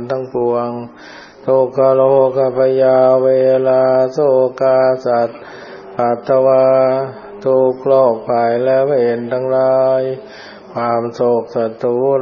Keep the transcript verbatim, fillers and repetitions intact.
ทั้งปวงทุกขโลกพยาเวลาโสกาสัตปัตตวาทุกโรคภัยและเวรทั้งหลายความโศกสัตว์